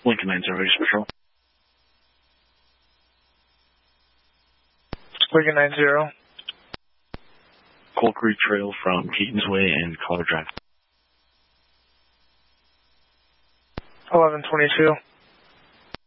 Lincoln 90, ready for patrol. Lincoln 90. Coal Creek Trail from Keaton's Way and Collar Drive. 1122.